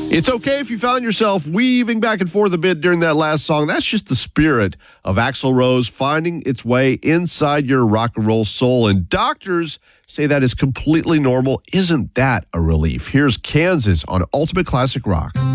It's okay if you found yourself weaving back and forth a bit during that last song. That's just the spirit of Axl Rose finding its way inside your rock and roll soul. And doctors say that is completely normal. Isn't that a relief? Here's Kansas on Ultimate Classic Rock.